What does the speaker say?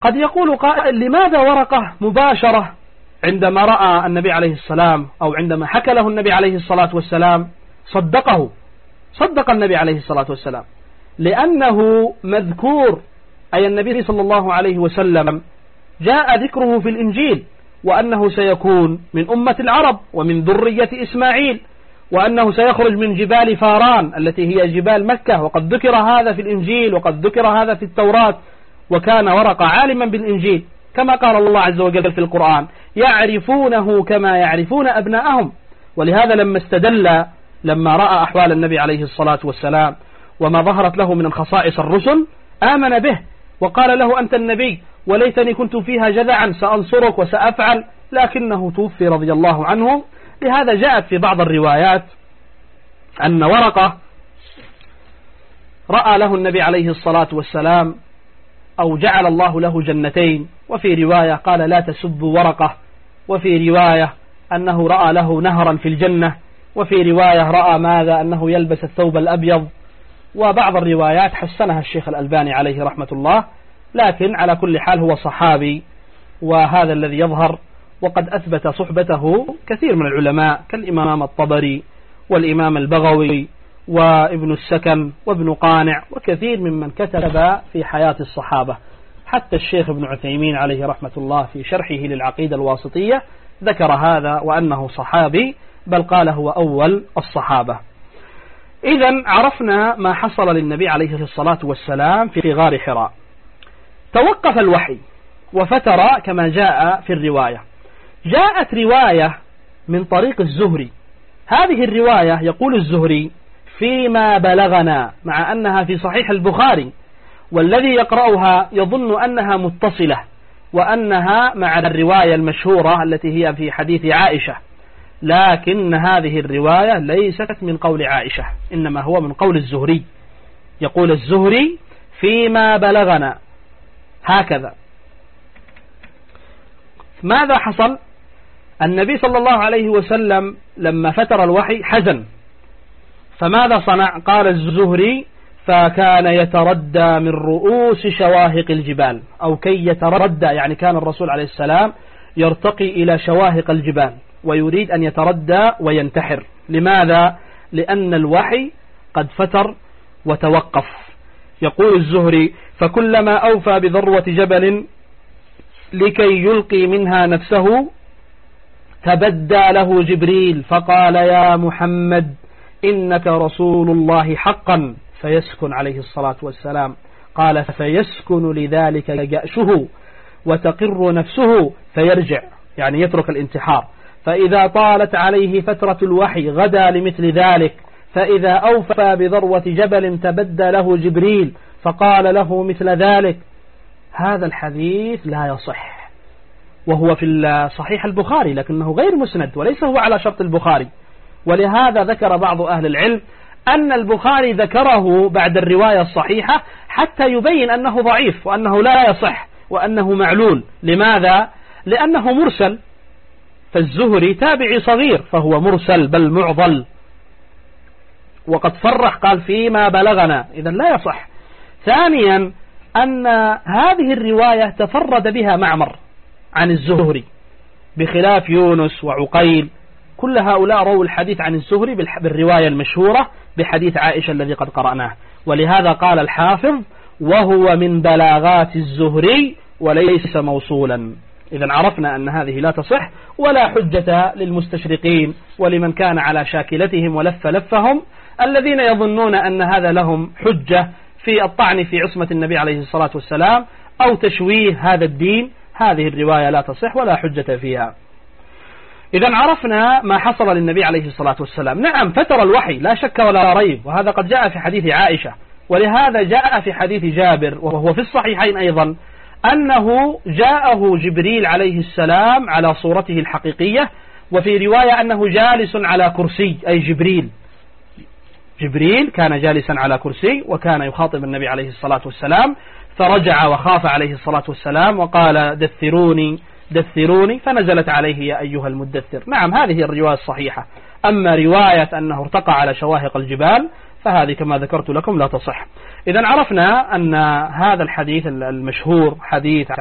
قد يقول قائل: لماذا ورقة مباشرة عندما رأى النبي عليه السلام أو عندما حكى له النبي عليه الصلاة والسلام صدق النبي عليه الصلاة والسلام، لأنه مذكور، أي النبي صلى الله عليه وسلم جاء ذكره في الإنجيل، وأنه سيكون من أمة العرب ومن ذرية إسماعيل، وأنه سيخرج من جبال فاران التي هي جبال مكة، وقد ذكر هذا في الإنجيل وقد ذكر هذا في التوراة. وكان ورقة عالما بالإنجيل، كما قال الله عز وجل في القرآن: يعرفونه كما يعرفون أبناءهم. ولهذا لما استدل، لما رأى أحوال النبي عليه الصلاة والسلام وما ظهرت له من الخصائص الرسل، آمن به وقال له: أنت النبي، وليتني كنت فيها جذعا، سأنصرك وسأفعل، لكنه توفي رضي الله عنه. لهذا جاءت في بعض الروايات أن ورقة رأى له النبي عليه الصلاة والسلام، أو جعل الله له جنتين، وفي رواية قال: لا تسبوا ورقة، وفي رواية أنه رأى له نهرا في الجنة، وفي رواية رأى ماذا؟ أنه يلبس الثوب الأبيض. وبعض الروايات حسنها الشيخ الألباني عليه رحمة الله، لكن على كل حال هو صحابي، وهذا الذي يظهر. وقد أثبت صحبته كثير من العلماء كالإمام الطبري والإمام البغوي وابن السكن وابن قانع وكثير ممن كتب في حياة الصحابة. حتى الشيخ ابن عثيمين عليه رحمة الله في شرحه للعقيدة الواسطية ذكر هذا، وأنه صحابي، بل قال هو أول الصحابة. إذن عرفنا ما حصل للنبي عليه الصلاة والسلام في غار حراء. توقف الوحي وفتر كما جاء في الرواية. جاءت رواية من طريق الزهري، هذه الرواية يقول الزهري: فيما بلغنا، مع أنها في صحيح البخاري، والذي يقرأها يظن أنها متصلة، وأنها مع الرواية المشهورة التي هي في حديث عائشة، لكن هذه الرواية ليست من قول عائشة، إنما هو من قول الزهري. يقول الزهري: فيما بلغنا هكذا. ماذا حصل؟ النبي صلى الله عليه وسلم لما فتر الوحي حزن، فماذا صنع؟ قال الزهري: فكان يتردى من رؤوس شواهق الجبال، أو كي يتردى، يعني كان الرسول عليه السلام يرتقي إلى شواهق الجبال ويريد أن يتردى وينتحر. لماذا؟ لأن الوحي قد فتر وتوقف. يقول الزهري: فكلما أوفى بذروة جبل لكي يلقي منها نفسه تبدى له جبريل فقال: يا محمد إنك رسول الله حقا، فيسكن عليه الصلاة والسلام. قال: فيسكن لذلك جأشه وتقر نفسه فيرجع، يعني يترك الانتحار. فإذا طالت عليه فترة الوحي غدا لمثل ذلك، فإذا أوفى بذروة جبل تبدى له جبريل فقال له مثل ذلك. هذا الحديث لا يصح، وهو في صحيح البخاري لكنه غير مسند وليس هو على شرط البخاري. ولهذا ذكر بعض أهل العلم أن البخاري ذكره بعد الرواية الصحيحة حتى يبين أنه ضعيف وأنه لا يصح وأنه معلول. لماذا؟ لأنه مرسل، فالزهري تابعي صغير فهو مرسل بل معضل، وقد فرح قال: فيما بلغنا، إذا لا يصح. ثانيا أن هذه الرواية تفرد بها معمر عن الزهري، بخلاف يونس وعقيل، كل هؤلاء رووا الحديث عن الزهري بالرواية المشهورة بحديث عائشة الذي قد قرأناه. ولهذا قال الحافظ: وهو من بلاغات الزهري وليس موصولا. إذن عرفنا أن هذه لا تصح ولا حجة للمستشرقين ولمن كان على شاكلتهم ولف لفهم الذين يظنون أن هذا لهم حجة في الطعن في عصمة النبي عليه الصلاة والسلام أو تشويه هذا الدين. هذه الرواية لا تصح ولا حجة فيها. إذن عرفنا ما حصل للنبي عليه الصلاة والسلام. نعم، فتر الوحي لا شك ولا ريب، وهذا قد جاء في حديث عائشة، ولهذا جاء في حديث جابر وهو في الصحيحين أيضا أنه جاءه جبريل عليه السلام على صورته الحقيقية، وفي رواية أنه جالس على كرسي، أي جبريل كان جالسا على كرسي وكان يخاطب النبي عليه الصلاة والسلام، فرجع وخاف عليه الصلاة والسلام وقال: دثروني، فنزلت عليه: يا أيها المدثر. نعم، هذه الرواية الصحيحة. أما رواية أنه ارتقى على شواهق الجبال فهذه كما ذكرت لكم لا تصح. إذن عرفنا أن هذا الحديث المشهور حديث